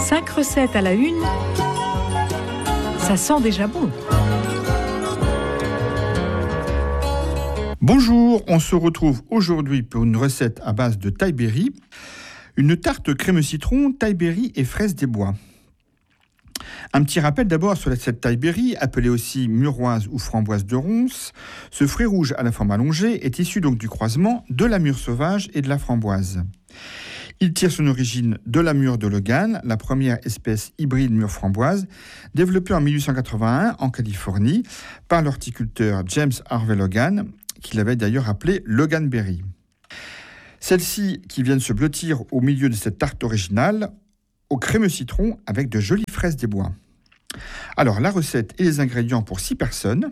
5 recettes à la une, ça sent déjà bon. Bonjour, on se retrouve aujourd'hui pour une recette à base de taille-berry, une tarte crème citron, taille-berry et fraises des bois. Un petit rappel d'abord sur cette taille-berry, appelée aussi muroise ou framboise de Ronce. Ce fruit rouge à la forme allongée est issu donc du croisement de la mûre sauvage et de la framboise. Il tire son origine de la mûre de Logan, la première espèce hybride mûre framboise, développée en 1881 en Californie par l'horticulteur James Harvey Logan, qu'il avait d'ailleurs appelé Logan Berry. Celles-ci qui viennent se blottir au milieu de cette tarte originale, au crémeux citron avec de jolies fraises des bois. Alors, la recette et les ingrédients pour 6 personnes.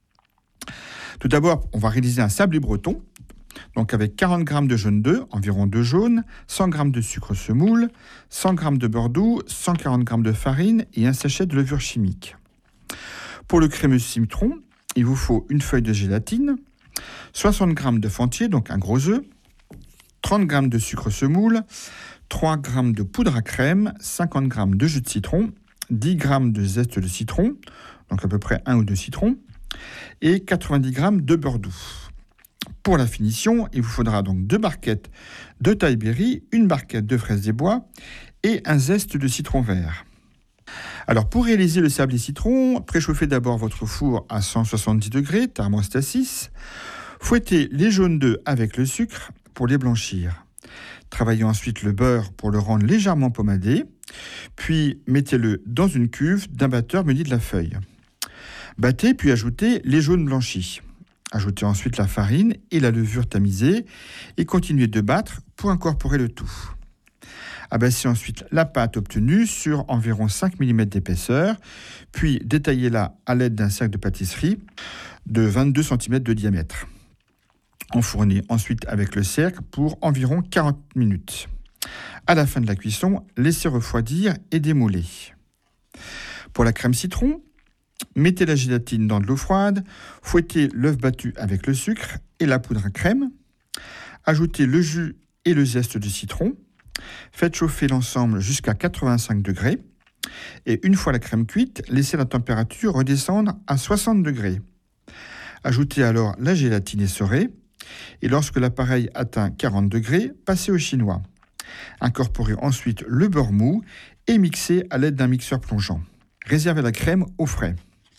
Tout d'abord, on va réaliser un sablé breton, donc avec 40 g de jaune d'œuf, environ 2 jaunes, 100 g de sucre semoule, 100 g de beurre doux, 140 g de farine et un sachet de levure chimique. Pour le crémeux citron, il vous faut une feuille de gélatine, 60 g de fentier, donc un gros œuf, 30 g de sucre semoule, 3 g de poudre à crème, 50 g de jus de citron, 10 g de zeste de citron, donc à peu près 1 ou 2 citrons, et 90 g de beurre doux. Pour la finition, il vous faudra donc 2 barquettes de taille-berry, une barquette de fraises des bois et un zeste de citron vert. Alors pour réaliser le sablé citron, préchauffez d'abord votre four à 170 degrés, thermostat 6. Fouettez les jaunes d'œufs avec le sucre pour les blanchir. Travaillez ensuite le beurre pour le rendre légèrement pommadé, puis mettez-le dans une cuve d'un batteur muni de la feuille. Battez puis ajoutez les jaunes blanchis. Ajoutez ensuite la farine et la levure tamisée et continuez de battre pour incorporer le tout. Abaissez ensuite la pâte obtenue sur environ 5 mm d'épaisseur, puis détaillez-la à l'aide d'un cercle de pâtisserie de 22 cm de diamètre. Enfournez ensuite avec le cercle pour environ 40 minutes. À la fin de la cuisson, laissez refroidir et démouler. Pour la crème citron, mettez la gélatine dans de l'eau froide, fouettez l'œuf battu avec le sucre et la poudre à crème, ajoutez le jus et le zeste de citron, faites chauffer l'ensemble jusqu'à 85 degrés et une fois la crème cuite, laissez la température redescendre à 60 degrés. Ajoutez alors la gélatine essorée et lorsque l'appareil atteint 40 degrés, passez au chinois. Incorporez ensuite le beurre mou et mixez à l'aide d'un mixeur plongeant. Réservez la crème au frais.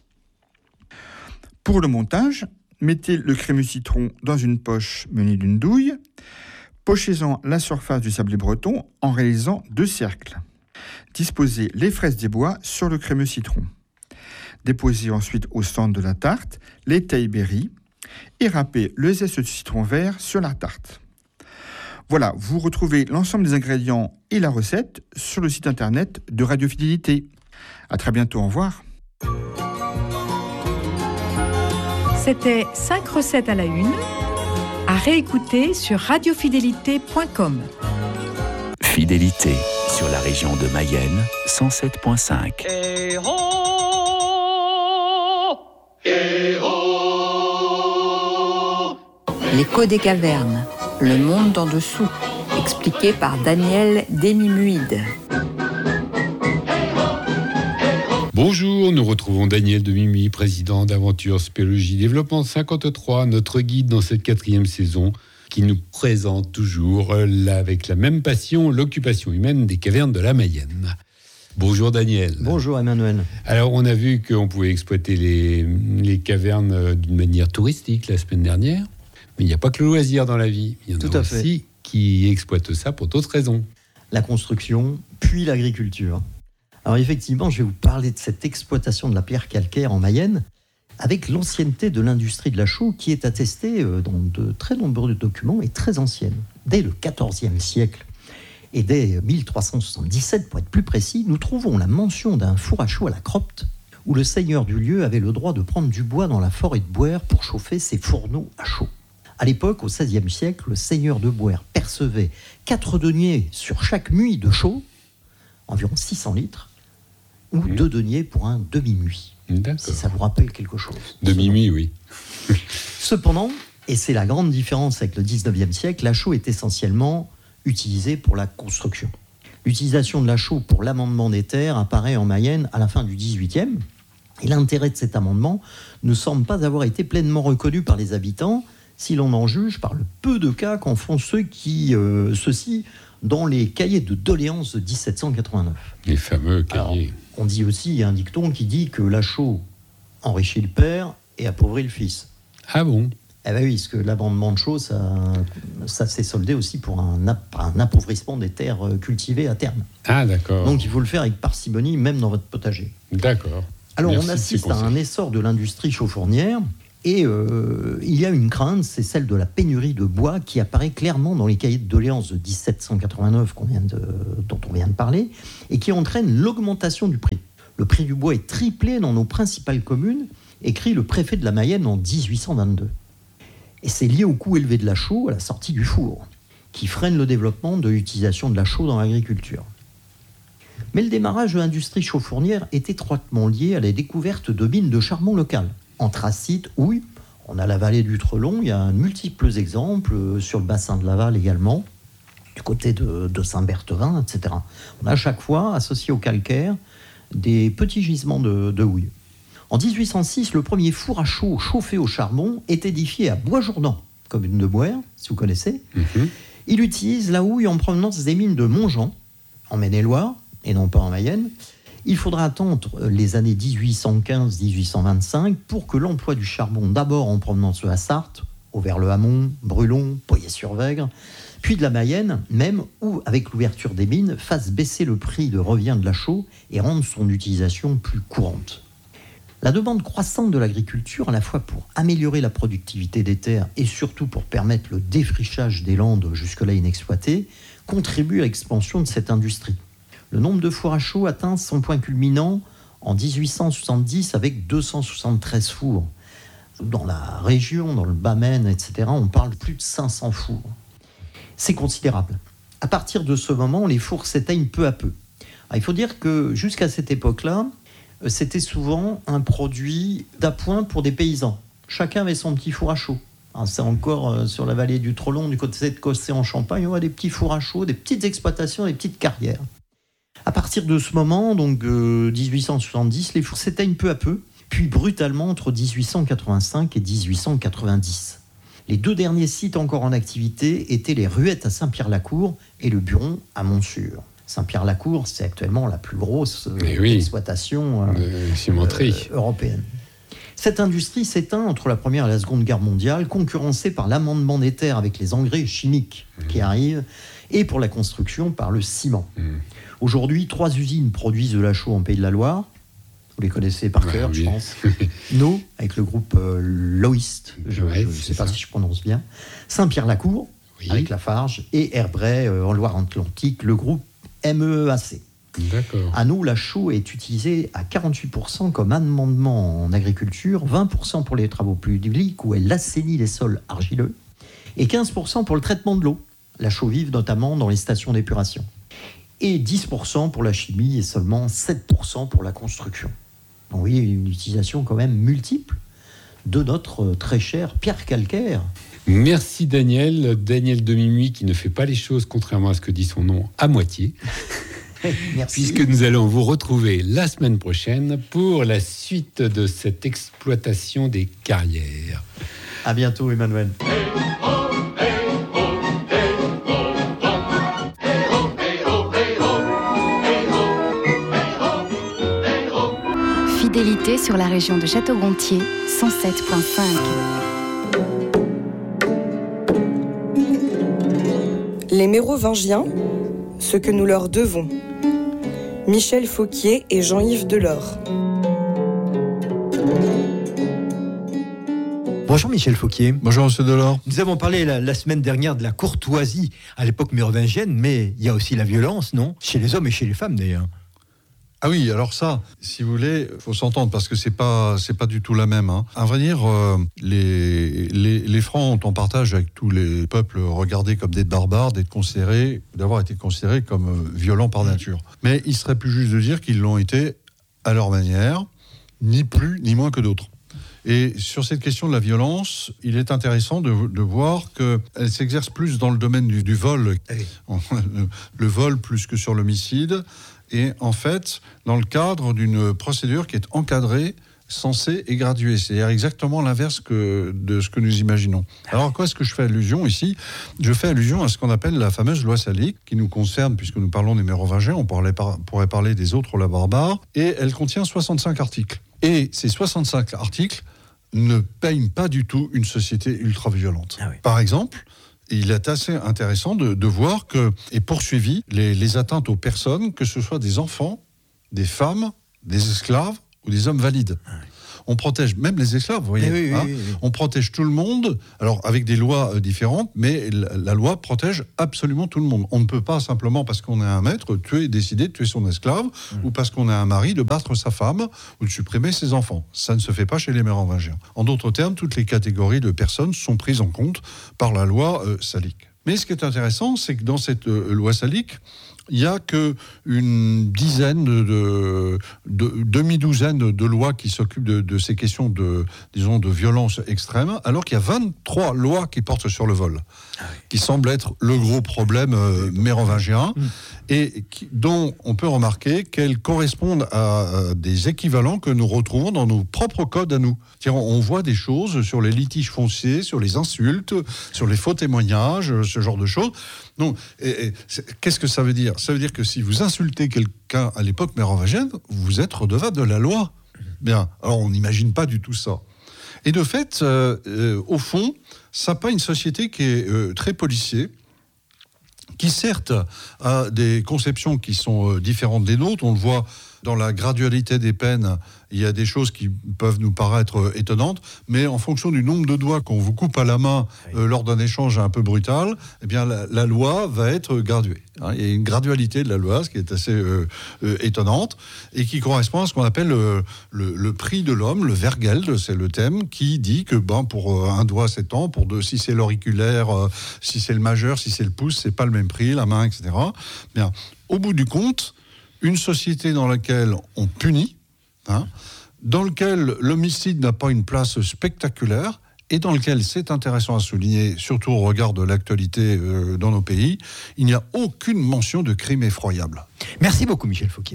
Pour le montage, mettez le crémeux citron dans une poche munie d'une douille. Pochez-en la surface du sablé breton en réalisant 2 cercles. Disposez les fraises des bois sur le crémeux citron. Déposez ensuite au centre de la tarte les taille-berry et râpez le zeste de citron vert sur la tarte. Voilà, vous retrouvez l'ensemble des ingrédients et la recette sur le site internet de Radio Fidélité. À très bientôt, au revoir. C'était 5 recettes à la une, à réécouter sur radiofidélité.com. Fidélité sur la région de Mayenne, 107.5. L'écho des cavernes, le monde en dessous, expliqué par Daniel Demi-Muide. Bonjour, nous retrouvons Daniel Demi-Muide, président d'Aventure Spéologie Développement 53, notre guide dans cette 4e saison, qui nous présente toujours, avec la même passion, l'occupation humaine des cavernes de la Mayenne. Bonjour Daniel. Bonjour Emmanuel. Alors on a vu qu'on pouvait exploiter les cavernes d'une manière touristique la semaine dernière, mais il n'y a pas que le loisir dans la vie, il y en a aussi qui exploitent ça pour d'autres raisons. La construction, puis l'agriculture. Alors effectivement, je vais vous parler de cette exploitation de la pierre calcaire en Mayenne avec l'ancienneté de l'industrie de la chaux qui est attestée dans de très nombreux documents et très ancienne. Dès le XIVe siècle et dès 1377, pour être plus précis, nous trouvons la mention d'un four à chaux à la Cropte où le seigneur du lieu avait le droit de prendre du bois dans la forêt de Bouers pour chauffer ses fourneaux à chaux. À l'époque, au XVIe siècle, le seigneur de Bouers percevait 4 deniers sur chaque muit de chaux, environ 600 litres, ou 2 deniers pour un demi-muit. Si ça vous rappelle quelque chose. Demi-muit, oui. Cependant, et c'est la grande différence avec le XIXe siècle, la chaux est essentiellement utilisée pour la construction. L'utilisation de la chaux pour l'amendement des terres apparaît en Mayenne à la fin du XVIIIe. Et l'intérêt de cet amendement ne semble pas avoir été pleinement reconnu par les habitants, si l'on en juge par le peu de cas qu'en font ceux-ci dans les cahiers de doléances de 1789. Les fameux cahiers. Alors, on dit aussi, il y a un dicton qui dit que la chaux enrichit le père et appauvrit le fils. Ah bon ? Eh bien oui, parce que l'amendement de chaux, ça s'est soldé aussi pour un appauvrissement des terres cultivées à terme. Ah d'accord. Donc il faut le faire avec parcimonie, même dans votre potager. D'accord. Alors Merci on de assiste ces à un conseils. essor de l'industrie chauffournière et il y a une crainte, c'est celle de la pénurie de bois qui apparaît clairement dans les cahiers de doléances de 1789 dont on vient de parler et qui entraîne l'augmentation du prix. Le prix du bois est triplé dans nos principales communes, écrit le préfet de la Mayenne en 1822. Et c'est lié au coût élevé de la chaux à la sortie du four, qui freine le développement de l'utilisation de la chaux dans l'agriculture. Mais le démarrage de l'industrie chauffournière est étroitement lié à la découverte de mines de charbon locales. Anthracite, houille, on a la vallée du Trelon, il y a multiples exemples sur le bassin de Laval également, du côté de Saint-Berthevin, etc. On a à chaque fois, associé au calcaire, des petits gisements de houille. En 1806, le premier four à chaux chauffé au charbon est édifié à Bois-Jourdan, commune de Boer, si vous connaissez. Il utilise la houille en provenance des mines de Montjean, en Maine-et-Loire, et non pas en Mayenne. Il faudra attendre les années 1815-1825 pour que l'emploi du charbon, d'abord en provenance de la Sarthe, Auvers-le-Hamon, Brulon, Poyet-sur-Vègre, puis de la Mayenne, même où, avec l'ouverture des mines, fasse baisser le prix de revient de la chaux et rendre son utilisation plus courante. La demande croissante de l'agriculture, à la fois pour améliorer la productivité des terres et surtout pour permettre le défrichage des landes jusque-là inexploitées, contribue à l'expansion de cette industrie. Le nombre de fours à chaux atteint son point culminant en 1870 avec 273 fours. Dans la région, dans le Bas-Maine, etc., on parle de plus de 500 fours. C'est considérable. À partir de ce moment, les fours s'éteignent peu à peu. Alors, il faut dire que jusqu'à cette époque-là, c'était souvent un produit d'appoint pour des paysans. Chacun avait son petit four à chaux. Alors, c'est encore sur la vallée du Trelon, du côté de Cossé en Champagne, on a des petits fours à chaux, des petites exploitations, des petites carrières. À partir de ce moment, donc 1870, les fours s'éteignent peu à peu, puis brutalement entre 1885 et 1890. Les deux derniers sites encore en activité étaient les Ruettes à Saint-Pierre-la-Cour et le Buron à Montsûr. Saint-Pierre-la-Cour, c'est actuellement la plus grosse exploitation cimenterie européenne. Cette industrie s'éteint entre la Première et la Seconde Guerre mondiale, concurrencée par l'amendement des terres avec les engrais chimiques qui arrivent, et pour la construction par le ciment. Aujourd'hui, 3 usines produisent de la chaux en Pays de la Loire. Vous les connaissez par cœur, je pense. No, avec le groupe Loist, je ne sais pas si je prononce bien. Saint-Pierre-la-Cour, avec Lafarge, et Herbray, en Loire-Atlantique, le groupe MEAC. D'accord. À nous, la chaux est utilisée à 48% comme amendement en agriculture, 20% pour les travaux publics où elle assainit les sols argileux, et 15% pour le traitement de l'eau, la chaux vive notamment dans les stations d'épuration. Et 10% pour la chimie et seulement 7% pour la construction. Donc oui, une utilisation quand même multiple de notre très cher pierre calcaire. Merci Daniel de Mimui qui ne fait pas les choses, contrairement à ce que dit son nom, à moitié. Merci. Puisque nous allons vous retrouver la semaine prochaine pour la suite de cette exploitation des carrières. À bientôt Emmanuel. Fidélité sur la région de Château-Gontier, 107.5. Les Mérovingiens, ce que nous leur devons. Michel Fauquier et Jean-Yves Delors. Bonjour Michel Fauquier. Bonjour Monsieur Delors. Nous avons parlé la semaine dernière de la courtoisie à l'époque mérovingienne, mais il y a aussi la violence, non ? Chez les hommes et chez les femmes d'ailleurs. Ah oui, alors ça, si vous voulez, faut s'entendre parce que c'est pas du tout la même. À vrai dire, les Francs ont en partage avec tous les peuples regardés comme des barbares, d'avoir été considérés comme violents par nature. Mais il serait plus juste de dire qu'ils l'ont été à leur manière, ni plus ni moins que d'autres. Et sur cette question de la violence, il est intéressant de voir qu'elle s'exerce plus dans le domaine du vol, le vol plus que sur l'homicide, et en fait, dans le cadre d'une procédure qui est encadrée, censée et graduée. C'est-à-dire exactement l'inverse de ce que nous imaginons. Alors, à quoi est-ce que je fais allusion ici ? Je fais allusion à ce qu'on appelle la fameuse loi Salic, qui nous concerne, puisque nous parlons des Mérovingiens, on pourrait parler des autres la barbares, et elle contient 65 articles. Et ces 65 articles ne peignent pas du tout une société ultra-violente. Ah oui. Par exemple, il est assez intéressant de voir que est poursuivi les atteintes aux personnes, que ce soit des enfants, des femmes, des esclaves ou des hommes valides. Ah oui. On protège même les esclaves, vous voyez. Oui. On protège tout le monde, alors avec des lois différentes, mais la loi protège absolument tout le monde. On ne peut pas simplement, parce qu'on est un maître, décider de tuer son esclave, ou parce qu'on est un mari, de battre sa femme, ou de supprimer ses enfants. Ça ne se fait pas chez les Mérovingiens. En d'autres termes, toutes les catégories de personnes sont prises en compte par la loi Salic. Mais ce qui est intéressant, c'est que dans cette loi Salic, il n'y a qu'une dizaine, demi-douzaine de lois qui s'occupent de ces questions de violence extrême, alors qu'il y a 23 lois qui portent sur le vol, qui semble être le gros problème mérovingien, et dont on peut remarquer qu'elles correspondent à des équivalents que nous retrouvons dans nos propres codes à nous. C'est-à-dire, on voit des choses sur les litiges fonciers, sur les insultes, sur les faux témoignages, ce genre de choses. Donc, qu'est-ce que ça veut dire ? Ça veut dire que si vous insultez quelqu'un à l'époque mérovingienne, vous êtes redevable de la loi. Bien, alors on n'imagine pas du tout ça. Et de fait, au fond, ça pas une société qui est très policier, qui certes a des conceptions qui sont différentes des nôtres. On le voit dans la gradualité des peines. Il y a des choses qui peuvent nous paraître étonnantes, mais en fonction du nombre de doigts qu'on vous coupe à la main lors d'un échange un peu brutal, eh bien la loi va être graduée. Il y a une gradualité de la loi, ce qui est assez étonnante, et qui correspond à ce qu'on appelle le prix de l'homme, le Vergeld, c'est le thème, qui dit que pour un doigt c'est tant, pour deux, si c'est l'auriculaire, si c'est le majeur, si c'est le pouce, c'est pas le même prix, la main, etc. Bien, au bout du compte, une société dans laquelle on punit, dans lequel l'homicide n'a pas une place spectaculaire, et dans lequel, c'est intéressant à souligner, surtout au regard de l'actualité dans nos pays, il n'y a aucune mention de crime effroyable. Merci beaucoup, Michel Fauquier.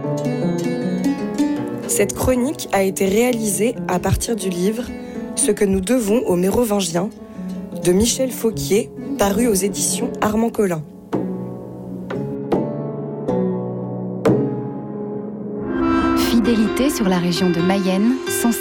Cette chronique a été réalisée à partir du livre « Ce que nous devons aux Mérovingiens » de Michel Fauquier, paru aux éditions Armand Collin. Fidélité sur la région de Mayenne, 107.